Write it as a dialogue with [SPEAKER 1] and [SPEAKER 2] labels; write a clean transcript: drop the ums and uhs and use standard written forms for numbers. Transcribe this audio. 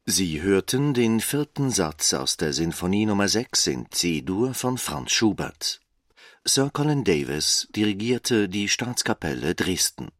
[SPEAKER 1] Sie hörten den 4. Satz aus der Sinfonie Nr. 6 in C-Dur von Franz Schubert. Sir Colin Davis dirigierte die Staatskapelle Dresden.